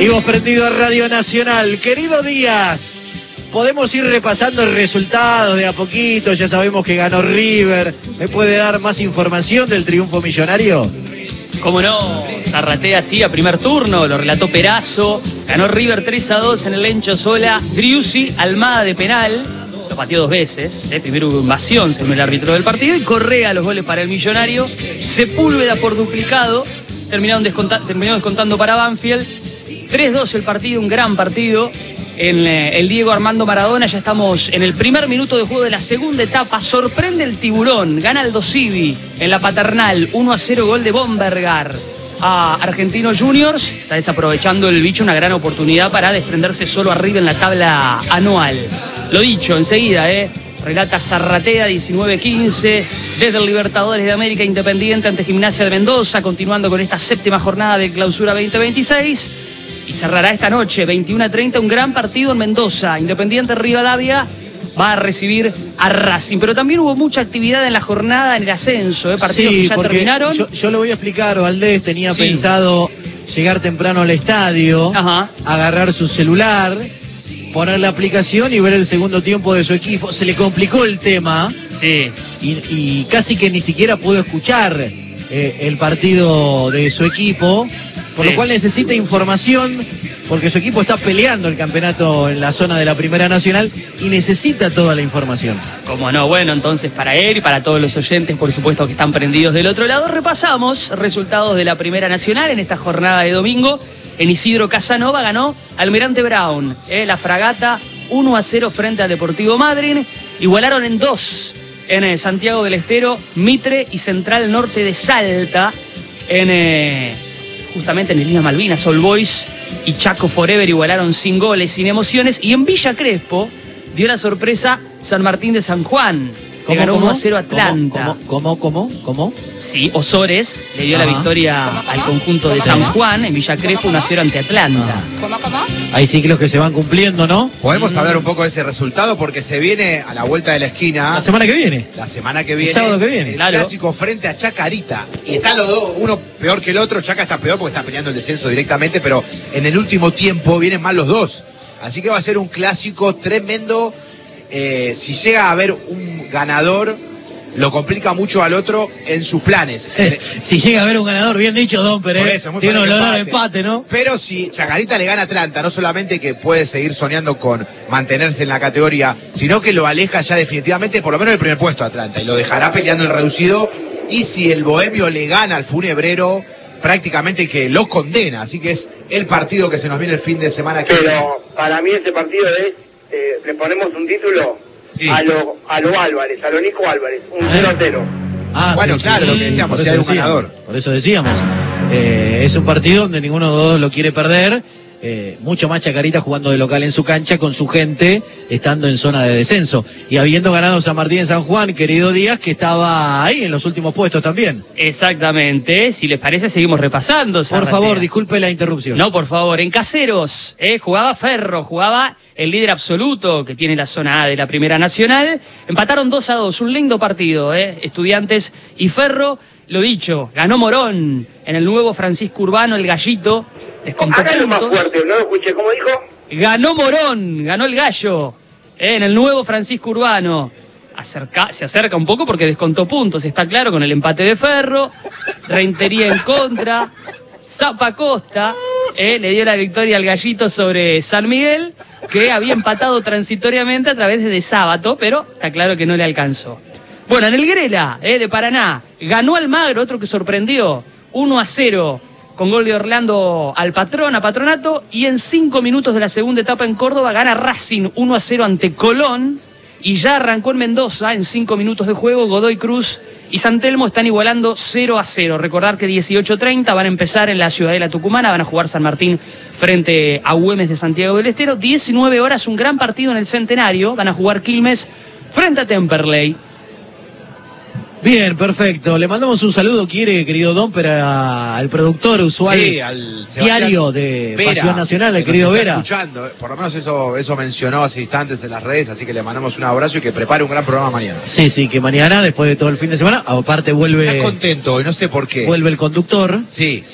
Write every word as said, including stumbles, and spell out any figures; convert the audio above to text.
Y vos prendido a Radio Nacional. Querido Díaz, podemos ir repasando el resultado de a poquito. Ya sabemos que ganó River. ¿Me puede dar más información del triunfo millonario? Cómo no, Zarratea sí a primer turno, lo relató Perazo. Ganó River tres a dos en el Lencho Sola. Driussi, Almada de penal. Lo pateó dos veces, ¿eh? Primero hubo invasión según el árbitro del partido y Correa los goles para el millonario. Sepúlveda por duplicado, terminaron, desconta terminaron descontando para Banfield. tres dos el partido, un gran partido en eh, el Diego Armando Maradona. Ya estamos en el primer minuto de juego de la segunda etapa. Sorprende el Tiburón, gana Aldo Civi en la Paternal, uno a cero, gol de Bombergar a Argentinos Juniors. Está desaprovechando el bicho una gran oportunidad para desprenderse solo arriba en la tabla anual. Lo dicho, enseguida, ¿eh? Relata Zarratea, diecinueve quince, desde el Libertadores de América, Independiente ante Gimnasia de Mendoza, continuando con esta séptima jornada de Clausura veinte veintiséis. Y cerrará esta noche, veintiuno a treinta, un gran partido en Mendoza. Independiente Rivadavia va a recibir a Racing. Pero también hubo mucha actividad en la jornada en el ascenso, ¿eh? Partidos sí, que ya terminaron. Yo, yo lo voy a explicar, Valdés tenía sí. pensado llegar temprano al estadio, Ajá. agarrar su celular, poner la aplicación y ver el segundo tiempo de su equipo. Se le complicó el tema sí. y, y casi que ni siquiera pudo escuchar eh, el partido de su equipo, por sí. lo cual necesita información, porque su equipo está peleando el campeonato en la zona de la Primera Nacional y necesita toda la información. Como no, bueno, entonces para él y para todos los oyentes, por supuesto, que están prendidos del otro lado, repasamos resultados de la Primera Nacional en esta jornada de domingo. En Isidro Casanova ganó Almirante Brown, eh, la Fragata uno a cero frente a Deportivo Madryn. Igualaron en dos en eh, Santiago del Estero, Mitre y Central Norte de Salta. En, eh, justamente en el Islas Malvinas, All Boys y Chaco Forever igualaron sin goles, sin emociones. Y en Villa Crespo dio la sorpresa San Martín de San Juan. Le ganó uno a cero Atlanta. ¿Cómo, cómo, cómo, cómo? Sí, Osores le dio Ajá. la victoria ¿Cómo, cómo? al conjunto de San Juan en Villa Crespo, uno a cero ante Atlanta. ¿Cómo, cómo? Hay ciclos que se van cumpliendo, ¿no? Podemos mm. hablar un poco de ese resultado porque se viene a la vuelta de la esquina. La semana que viene. La semana que viene. El sábado que viene. El claro. clásico frente a Chacarita. Y están los dos, uno peor que el otro. Chaca está peor porque está peleando el descenso directamente, pero en el último tiempo vienen mal los dos. Así que va a ser un clásico tremendo. Eh, si llega a haber un ganador, lo complica mucho al otro en sus planes. Si llega a haber un ganador, bien dicho, Don Pérez. Por eso, muy tiene un olor empate. a empate, ¿no? Pero si Chacarita le gana a Atlanta, no solamente que puede seguir soñando con mantenerse en la categoría, sino que lo aleja ya definitivamente, por lo menos del primer puesto a Atlanta, y lo dejará peleando el reducido. Y si el Bohemio le gana al Funebrero, prácticamente que lo condena. Así que es el partido que se nos viene el fin de semana que Pero viene. para mí este partido es, eh, le ponemos un título... Sí. A lo, a lo Álvarez, a lo Nico Álvarez, un cero a cero. Ah, bueno, sí, claro, sí, lo que decíamos, si hay un ganador. Por eso decíamos, eh, es un partido donde ninguno de los dos lo quiere perder. Eh, mucho más Chacarita jugando de local en su cancha con su gente, estando en zona de descenso. Y habiendo ganado San Martín en San Juan, querido Díaz, que estaba ahí en los últimos puestos también. Exactamente. Si les parece, seguimos repasando. Por favor, disculpe la interrupción. No, por favor. En Caseros, eh, jugaba Ferro, jugaba el líder absoluto que tiene la zona A de la Primera Nacional. Empataron dos a dos, un lindo partido, eh. Estudiantes y Ferro. Lo dicho, ganó Morón en el nuevo Francisco Urbano, el Gallito. Acá es lo más fuerte, no lo escuché, ¿cómo dijo? Ganó Morón, ganó el Gallo, eh, en el nuevo Francisco Urbano. Acerca, se acerca un poco porque descontó puntos, está claro, con el empate de Ferro. Rentería en contra. Zapa Costa eh, le dio la victoria al Gallito sobre San Miguel, que había empatado transitoriamente a través de De Sábato, pero está claro que no le alcanzó. Bueno, en el Grela, eh, de Paraná, ganó Almagro, otro que sorprendió, uno a cero. Con gol de Orlando al Patrón, a Patronato, y en cinco minutos de la segunda etapa en Córdoba gana Racing uno a cero ante Colón, y ya arrancó en Mendoza en cinco minutos de juego. Godoy Cruz y San Telmo están igualando cero a cero. Recordar que dieciocho treinta van a empezar en la Ciudadela Tucumana, van a jugar San Martín frente a Güemes de Santiago del Estero. diecinueve horas, un gran partido en el Centenario, van a jugar Quilmes frente a Temperley. Bien, perfecto. Le mandamos un saludo, quiere, querido Don, para al productor usual sí, al diario de Vera, Pasión Nacional, el querido Vera. Escuchando, por lo menos eso, eso mencionó hace instantes en las redes, así que le mandamos un abrazo y que prepare un gran programa mañana. Sí, sí, que mañana, después de todo el fin de semana, aparte vuelve... Está contento y no sé por qué. Vuelve el conductor. Sí.